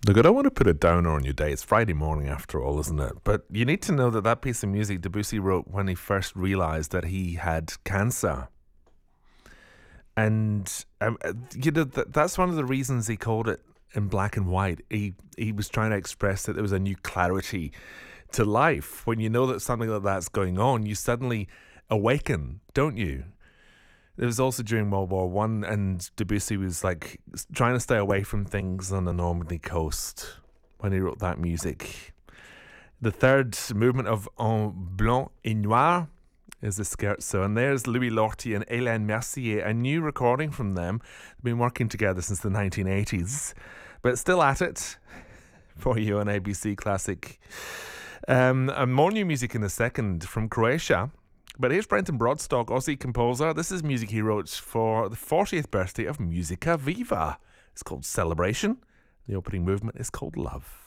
Look, I don't want to put a downer on your day. It's Friday morning after all, isn't it? But you need to know that that piece of music Debussy wrote when he first realised that he had cancer. And, that's one of the reasons he called it in black and white. He was trying to express that there was a new clarity to life. When you know that something like that's going on, you suddenly awaken, don't you? It was also during World War One, and Debussy was like trying to stay away from things on the Normandy coast when he wrote that music. The third movement of En Blanc et Noir is the scherzo, and there's Louis Lorty and Hélène Mercier, a new recording from them. They've been working together since the 1980s, but still at it for you on ABC Classic. And more new music in a second from Croatia. But here's Brenton Broadstock, Aussie composer. This is music he wrote for the 40th birthday of Musica Viva. It's called Celebration. The opening movement is called Love.